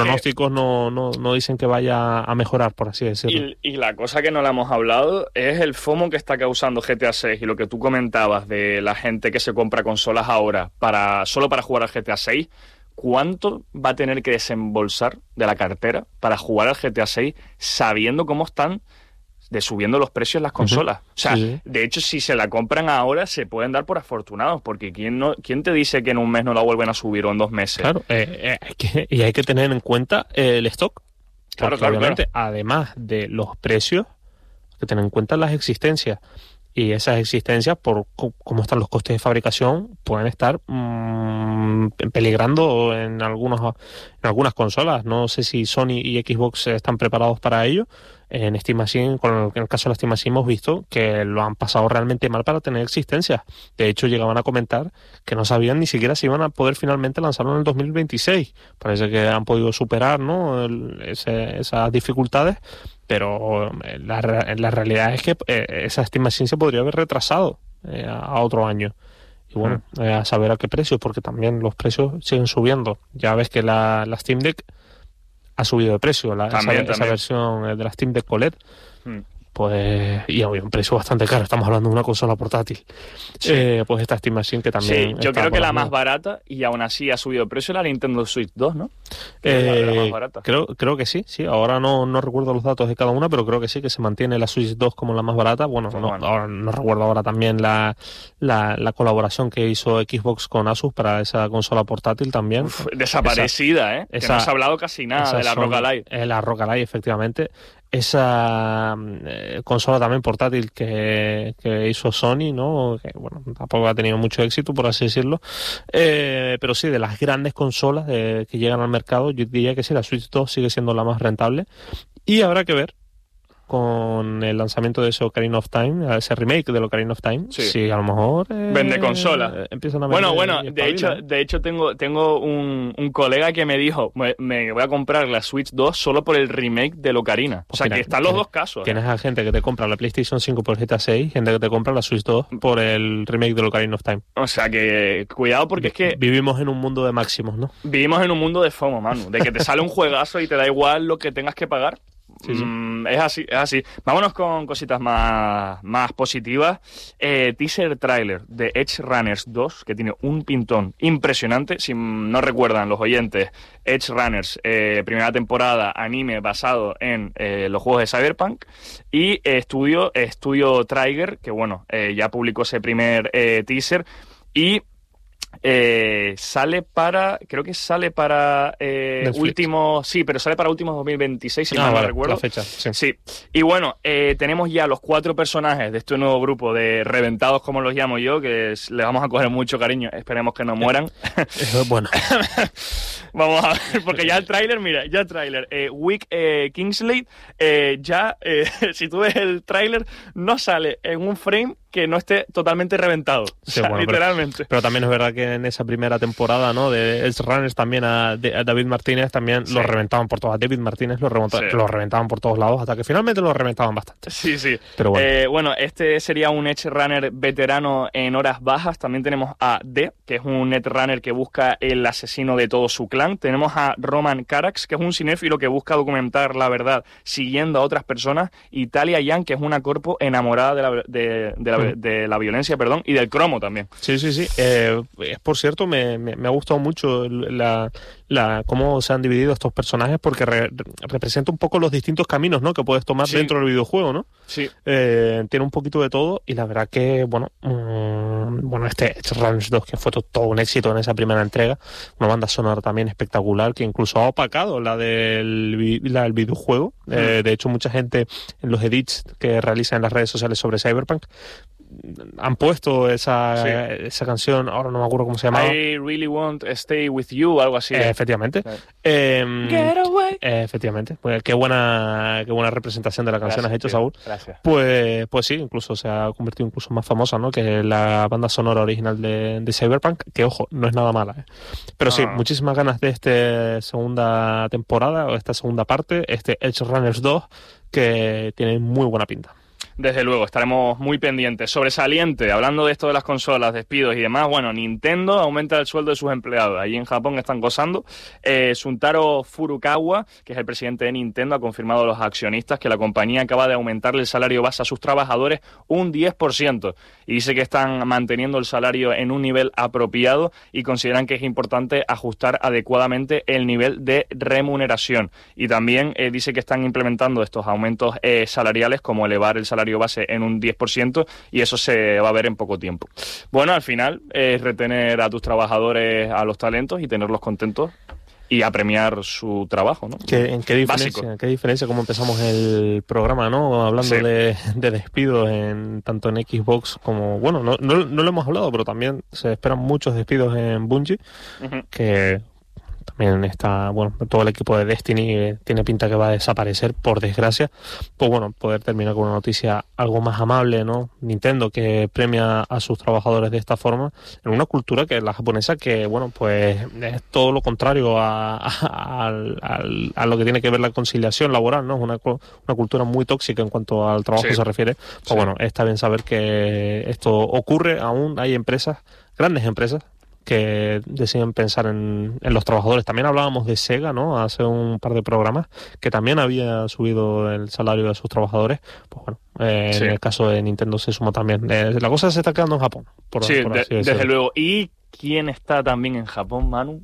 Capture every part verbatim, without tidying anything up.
pronósticos no, no, no dicen que vaya a mejorar, por así decirlo. Y, y la cosa que no la hemos hablado es el FOMO que está causando G T A seis y lo que tú comentabas de la gente que se compra consolas ahora para solo para jugar al G T A seis. ¿Cuánto va a tener que desembolsar de la cartera para jugar al G T A seis sabiendo cómo están de subiendo los precios las consolas? Uh-huh. O sea, sí, sí. De hecho, si se la compran ahora, se pueden dar por afortunados, porque ¿quién, no, ¿quién te dice que en un mes no la vuelven a subir o en dos meses? Claro, eh, eh, hay que, y hay que tener en cuenta eh, el stock. Claro, claro, obviamente, claro. Además de los precios, hay que tener en cuenta las existencias. Y esas existencias, por cómo están los costes de fabricación, pueden estar mmm, peligrando en, algunos, en algunas consolas. No sé si Sony y Xbox están preparados para ello. En Steam Machine, con el, en el caso de la Steam Machine, hemos visto que lo han pasado realmente mal para tener existencias. De hecho, llegaban a comentar que no sabían ni siquiera si iban a poder finalmente lanzarlo en el dos mil veintiséis. Parece que han podido superar, ¿no?, el, ese, esas dificultades. Pero la, la realidad es que eh, esa Steam Machine se podría haber retrasado eh, a otro año. Y bueno, mm. eh, a saber a qué precio, porque también los precios siguen subiendo. Ya ves que la, la Steam Deck ha subido de precio, la, también, esa, también. esa versión de la Steam Deck O L E D. Mm. Pues, y a un precio bastante caro, estamos hablando de una consola portátil. Sí. Eh, pues esta Steam Machine que también... Sí, yo creo que la más barata, y aún así ha subido de precio, la Nintendo Switch dos, ¿no? Eh, la, la más barata. Creo, creo que sí, sí. Ahora no, no recuerdo los datos de cada una, pero creo que sí, que se mantiene la Switch dos como la más barata. Bueno, pues no, bueno. Ahora, no recuerdo ahora también la, la, la colaboración que hizo Xbox con Asus para esa consola portátil también. Uf, desaparecida, esa, ¿eh? Esa, que no se ha hablado casi nada de la Rock Ally. Eh, la Rock Ally, efectivamente. Esa eh, consola también portátil que, que hizo Sony, ¿no? Que bueno, tampoco ha tenido mucho éxito, por así decirlo. Eh, pero sí, de las grandes consolas de, que llegan al mercado, yo diría que sí, la Switch dos sigue siendo la más rentable. Y habrá que ver con el lanzamiento de ese Ocarina of Time, ese remake del Ocarina of Time, sí. si a lo mejor eh, vende consola. Empiezan a vender. Bueno, bueno, de hecho, de hecho tengo, tengo un, un colega que me dijo, me, me voy a comprar la Switch dos solo por el remake del Ocarina. Pues o sea, mira, que están los dos casos. Tienes ¿eh? a gente que te compra la PlayStation cinco por G T A seis, gente que te compra la Switch dos por el remake del Ocarina of Time. O sea, que cuidado porque es que... Vivimos en un mundo de máximos, ¿no? Vivimos en un mundo de FOMO, Manu. De que te sale un juegazo y te da igual lo que tengas que pagar. Sí, sí. Mm, es así, es así. Vámonos con cositas más, más positivas. Eh, teaser trailer de Edge Runners dos, que tiene un pintón impresionante. Si no recuerdan los oyentes, Edge Runners, eh, primera temporada, anime basado en eh, los juegos de Cyberpunk. Y Estudio, Estudio Trigger, que bueno, eh, ya publicó ese primer eh, teaser. Y Eh, sale para, creo que sale para eh, último, sí, pero sale para últimos dos mil veintiséis, si ah, mal vale, no recuerdo. La fecha, sí. sí. Y bueno, eh, tenemos ya los cuatro personajes de este nuevo grupo de reventados, como los llamo yo, que es, les vamos a coger mucho cariño, esperemos que no mueran. Eh, bueno. Vamos a ver, porque ya el tráiler, mira, ya el tráiler, eh, Wick eh, Kingsley, eh, ya, eh, si tú ves el tráiler, no sale en un frame que no esté totalmente reventado, sí, o sea, bueno, literalmente. Pero, pero también es verdad que en esa primera temporada, ¿no?, de Edge Runners también a, de, a David Martínez también sí. lo reventaban por todos. A David Martínez lo, remonta, sí. lo reventaban por todos lados hasta que finalmente lo reventaban bastante. Sí, sí. Pero bueno. Eh, bueno, este sería un Edge Runner veterano en horas bajas. También tenemos a D, que es un Netrunner que busca el asesino de todo su clan. Tenemos a Roman Carax, que es un cinéfilo que busca documentar la verdad siguiendo a otras personas. Y Talia Young, que es una corpo enamorada de la, de, de la, de la violencia, perdón, y del cromo también. Sí, sí, sí. Eh, por cierto, me, me, me ha gustado mucho la, la cómo se han dividido estos personajes, porque re, representa un poco los distintos caminos, ¿no?, que puedes tomar sí. dentro del videojuego, ¿no? Sí. Eh, tiene un poquito de todo y la verdad que, bueno, mmm, bueno, este Runners dos, que fue todo, todo un éxito en esa primera entrega, una banda sonora también espectacular que incluso ha opacado la del, la del videojuego. Mm. Eh, de hecho, mucha gente en los edits que realizan en las redes sociales sobre Cyberpunk han puesto esa, sí. esa canción, ahora no me acuerdo cómo se llamaba. I really want to stay with you, algo así. Eh, efectivamente. Sí. Eh, Get away. Eh, efectivamente. Pues qué buena, qué buena representación de la canción Gracias, has hecho, tío. Saúl. Gracias. Pues, pues sí, incluso se ha convertido incluso más famosa, ¿no?, que la banda sonora original de, de Cyberpunk, que ojo, no es nada mala, ¿eh? Pero no. sí, muchísimas ganas de esta segunda temporada o esta segunda parte, este Edge Runners dos, que tiene muy buena pinta. Desde luego, estaremos muy pendientes. Sobresaliente, hablando de esto de las consolas, despidos y demás, bueno, Nintendo aumenta el sueldo de sus empleados. Allí en Japón están gozando. Eh, Shuntaro Furukawa, que es el presidente de Nintendo, ha confirmado a los accionistas que la compañía acaba de aumentarle el salario base a sus trabajadores un diez por ciento. Y dice que están manteniendo el salario en un nivel apropiado y consideran que es importante ajustar adecuadamente el nivel de remuneración. Y también eh, dice que están implementando estos aumentos eh, salariales, como elevar el salario base en un diez por ciento, y eso se va a ver en poco tiempo. Bueno, al final es retener a tus trabajadores, a los talentos, y tenerlos contentos y apremiar su trabajo, ¿no? ¿Qué, ¿En qué diferencia? Básico. ¿Qué diferencia? ¿Cómo empezamos el programa, no? Hablando Sí. de, de despidos en tanto en Xbox como... Bueno, no, no, no lo hemos hablado, pero también se esperan muchos despidos en Bungie, Uh-huh. que también está... Bueno, todo el equipo de Destiny eh, tiene pinta que va a desaparecer, por desgracia. Pues bueno, poder terminar con una noticia algo más amable, ¿no? Nintendo, que premia a sus trabajadores de esta forma, en una cultura que es la japonesa, que, bueno, pues es todo lo contrario a, a, a, a lo que tiene que ver la conciliación laboral, ¿no? Es una, una cultura muy tóxica en cuanto al trabajo Sí. se refiere. Pues Sí. bueno, está bien saber que esto ocurre aún. Hay empresas, grandes empresas, que deciden pensar en, en los trabajadores. También hablábamos de Sega, ¿no? Hace un par de programas, que también había subido el salario de sus trabajadores. Pues bueno, eh, Sí. en el caso de Nintendo se sumó también. Eh, la cosa se está quedando en Japón, por, Sí, por de- así decirlo. desde luego. ¿Y quién está también en Japón, Manu?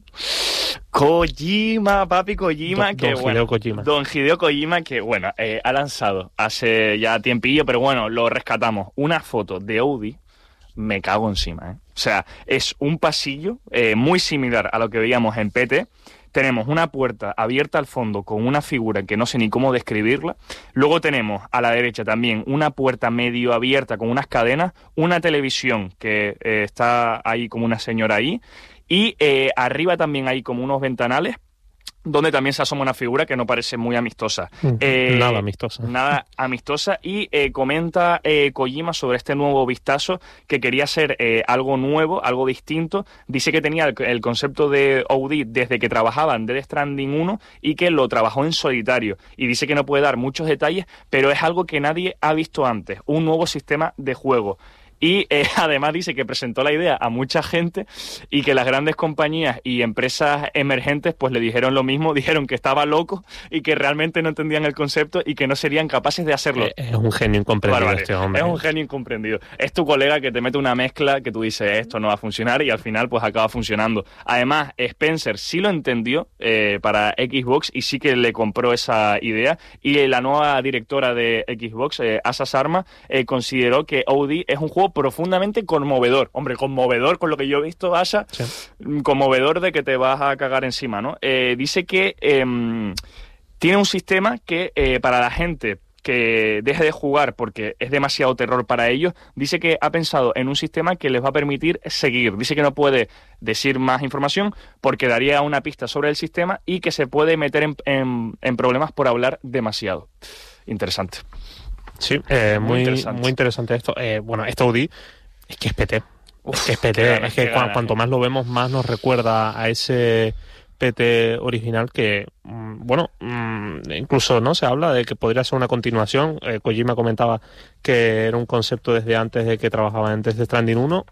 Kojima, papi Kojima, Don- que Don bueno, Hideo Kojima. Don Hideo Kojima, que bueno, eh, ha lanzado hace ya tiempillo, pero bueno, lo rescatamos, una foto de Audi. Me cago encima, ¿eh? O sea, es un pasillo eh, muy similar a lo que veíamos en P T. Tenemos una puerta abierta al fondo con una figura que no sé ni cómo describirla. Luego tenemos a la derecha también una puerta medio abierta con unas cadenas, una televisión que eh, está ahí como una señora ahí, y eh, arriba también hay como unos ventanales donde también se asoma una figura que no parece muy amistosa. Eh, Nada amistosa. Nada amistosa. Y eh, comenta eh, Kojima sobre este nuevo vistazo, que quería ser eh, algo nuevo, algo distinto. Dice que tenía el, el concepto de O D desde que trabajaba en Death Stranding uno y que lo trabajó en solitario. Y dice que no puede dar muchos detalles, pero es algo que nadie ha visto antes, un nuevo sistema de juego. Y eh, además dice que presentó la idea a mucha gente y que las grandes compañías y empresas emergentes pues le dijeron lo mismo, dijeron que estaba loco y que realmente no entendían el concepto y que no serían capaces de hacerlo. Eh, Es un genio incomprendido Bárbaro. este hombre. Es un genio incomprendido. Es tu colega que te mete una mezcla que tú dices esto no va a funcionar y al final pues acaba funcionando. Además, Spencer sí lo entendió eh, para Xbox y sí que le compró esa idea, y la nueva directora de Xbox, eh, Asa Sharma, eh, consideró que O D es un juego profundamente conmovedor. Hombre, conmovedor con lo que yo he visto, Asa, Sí. conmovedor de que te vas a cagar encima, ¿no? Eh, dice que eh, tiene un sistema que eh, para la gente que deje de jugar porque es demasiado terror para ellos, dice que ha pensado en un sistema que les va a permitir seguir. Dice que no puede decir más información porque daría una pista sobre el sistema y que se puede meter en, en, en problemas por hablar demasiado. Interesante. Sí, eh, Muy muy, interesante. muy interesante esto. Eh, bueno, este Audi es que es P T. Uf, es que es P T. qué ganas, es que qué cua- ganas, cuanto eh. más lo vemos, más nos recuerda a ese P T original que, mm, bueno, mm, incluso no se habla de que podría ser una continuación. Eh, Kojima comentaba que era un concepto desde antes de que trabajaba en Death Stranding uno.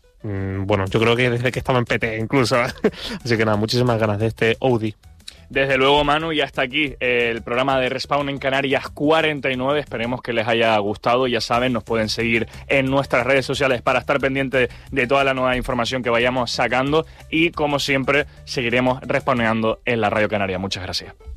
Mm, bueno, yo creo que desde que estaba en P T incluso. Así que nada, muchísimas ganas de este Audi. Desde luego, Manu, y hasta aquí eh, el programa de Respawn en Canarias cuarenta y nueve. Esperemos que les haya gustado. Ya saben, nos pueden seguir en nuestras redes sociales para estar pendientes de toda la nueva información que vayamos sacando. Y, como siempre, seguiremos respawneando en la Radio Canaria. Muchas gracias.